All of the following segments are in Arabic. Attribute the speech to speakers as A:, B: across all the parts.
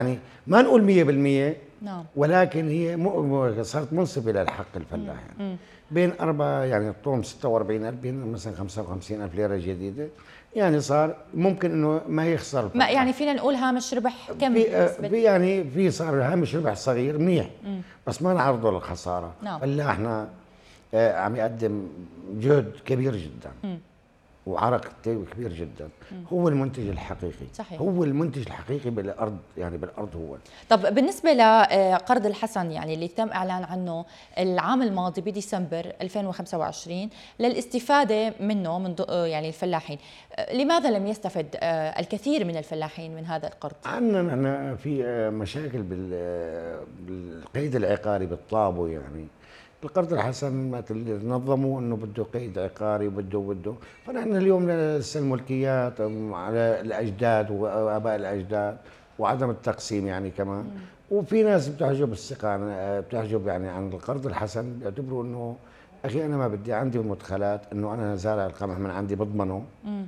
A: يعني ما نقول 100%،
B: نعم.
A: ولكن هي صارت منصفة للحق الفلاح يعني. بين أربعة يعني طوم 46,000 بين مثلا 55,000 ليرة جديدة، يعني صار ممكن إنه ما يخسر
B: ما
A: الفلاح.
B: يعني فينا نقول هامش ربح كم
A: في يعني في صار هامش ربح صغير منيح، بس ما نعرضه للخسارة.
B: نعم.
A: فلاحنا عم يقدم جهد كبير جدا وعرق كبير جدا. هو المنتج الحقيقي.
B: صحيح.
A: هو المنتج الحقيقي بالارض، يعني بالارض هو.
B: طب بالنسبة لقرض الحسن يعني اللي تم إعلان عنه العام الماضي بديسمبر 2025 للاستفادة منه من يعني الفلاحين، لماذا لم يستفد الكثير من الفلاحين من هذا القرض؟
A: عندنا نحن في مشاكل بالقيد العقاري بالطابو يعني. القرض الحسن مثل نظموا انه بده قيد عقاري وبده فنحن اليوم لسه الملكيات على الاجداد واباء الاجداد وعدم التقسيم يعني كمان. وفي ناس بتحجب الثقه، بتحجب يعني عن القرض الحسن، بيعتبروا انه اخي انا ما بدي، عندي المدخلات انه انا زارع القمح من عندي بضمنه.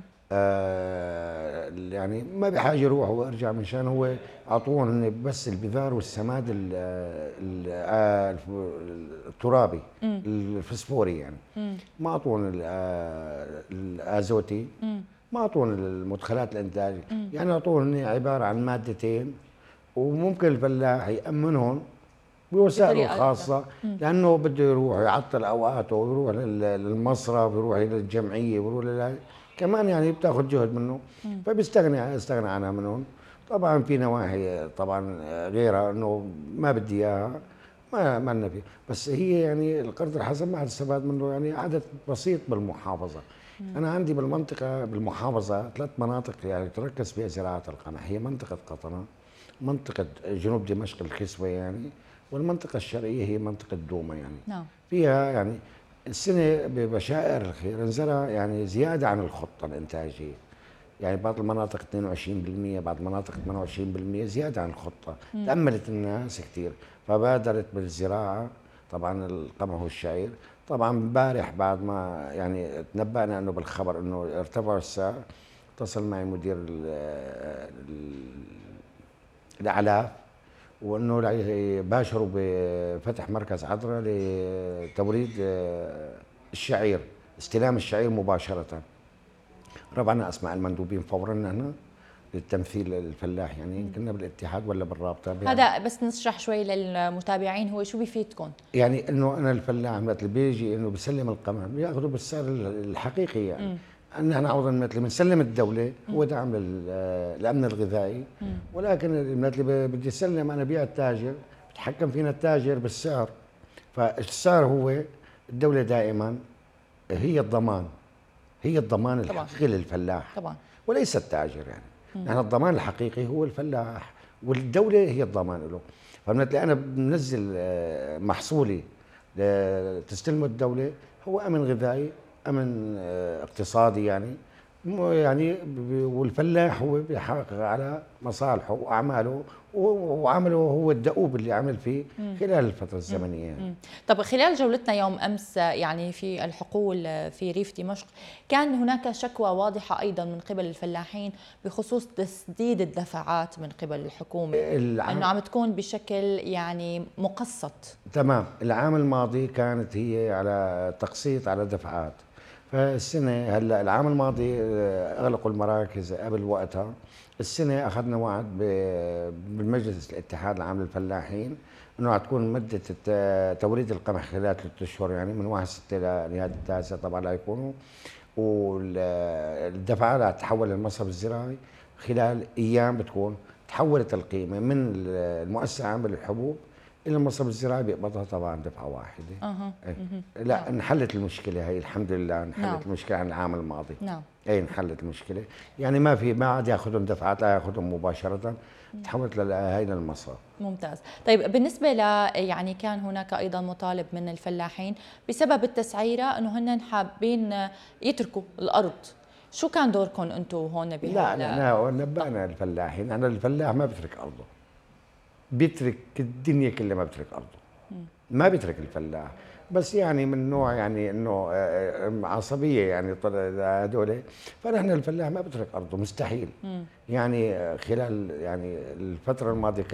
A: يعني ما بحاجه يروح وارجع، مشان هو اعطوه بس البذار والسماد الترابي الفسفوري يعني. ما اعطونا الازوتي، ما اعطونا المدخلات الانتاج. يعني اعطونا عباره عن مادتين، وممكن الفلاح يامنهم بوسائله
B: بطريقة
A: الخاصة، لأنه بده يروح يعطل أوقاته ويروح للمصرف ويروح للجمعية ويروح كمان يعني بتاخذ جهد منه، استغنى عنها منهم. طبعا في نواحي طبعا غيرها انه ما بدي اياها، ما لنا فيه. بس هي يعني القرض الحسن ما استفاد منه يعني عدد بسيط بالمحافظة. أنا عندي بالمنطقة بالمحافظة 3 مناطق يعني تركز فيها زراعة القمح. هي منطقة قطنة، منطقة جنوب دمشق الخسوة يعني، والمنطقة الشرقية هي منطقة دوما يعني.
B: نعم.
A: فيها يعني السنة ببشائر الخير انزرع يعني زيادة عن الخطة الإنتاجية. يعني بعض المناطق 22%، بعض المناطق 28%، زيادة عن الخطة. تأملت الناس كثير فبادرت بالزراعة، طبعا القمح والشعير. طبعا امبارح بعد ما يعني تنبأنا انه بالخبر انه ارتفعوا السعر، اتصل معي مدير الاعلاف وانه باشروا بفتح مركز عذراء لتوريد الشعير، استلام الشعير مباشرة. رفعنا اسماء المندوبين فورا هنا للتمثيل الفلاح يعني، كنا بالاتحاد ولا بالرابطه
B: هذا بس نشرح شوي للمتابعين هو شو بيفيدكم.
A: يعني انه انا الفلاح مثل بيجي انه بيسلم القمح بياخذه بالسعر الحقيقي يعني. ان احنا عوضا مثل بنسلم الدوله هو دعم الامن الغذائي، ولكن مثل بدي اسلم انا بيع التاجر، بتحكم فينا التاجر بالسعر. فالسعر هو الدوله دائما هي الضمان، هي الضمان الحقيقي للفلاح
B: طبعا.
A: وليس التاجر يعني. نحن الضمان الحقيقي هو الفلاح، والدولة هي الضمان له. فمثل أنا بنزل محصولي تستلمه الدولة، هو أمن غذائي، أمن اقتصادي يعني. يعني والفلاح هو بيحقق على مصالحه وأعماله، وعمله هو الدؤوب اللي عمل فيه خلال الفترة الزمنية يعني.
B: طب خلال جولتنا يوم أمس يعني في الحقول في ريف دمشق كان هناك شكوى واضحة أيضا من قبل الفلاحين بخصوص تسديد الدفعات من قبل الحكومة، أنه عم تكون بشكل يعني مقسط.
A: تمام. العام الماضي كانت هي على تقسيط على دفعات، فالسنة هلا العام الماضي أغلقوا المراكز قبل وقتها. السنة أخذنا وعد بالمجلس الاتحاد العام للفلاحين أنه حتكون مدة توريد القمح خلال 3 أشهر، يعني من 1/6 لنهاية التاسع طبعا لا يكونوا، والدفعات تتحول للمصرف الزراعي خلال أيام. بتكون تحولت القيمة من المؤسسة العامة للحبوب إلى المصرف الزراعي، بيقبضها طبعا دفعة واحدة. لا انحلت المشكلة هي الحمد لله، انحلت المشكلة عن العام الماضي.
B: نعم.
A: اي انحلت المشكلة، يعني ما عاد ياخذهم دفعات، لا ياخذهم مباشرة، تحولت هي للمصرف.
B: ممتاز. طيب بالنسبة يعني كان هناك أيضا مطالب من الفلاحين بسبب التسعيرة أنه هن حابين يتركوا الأرض، شو كان دوركم أنتم هون
A: لا نحن نبأنا الفلاحين، أنا الفلاح ما بترك أرضه، بيترك الدنيا كلها ما بترك أرضه. ما بيترك الفلاح. بس يعني من نوع يعني انه عصبيه يعني هذول. فنحن الفلاح ما بيترك ارضه مستحيل. يعني خلال يعني الفتره الماضيه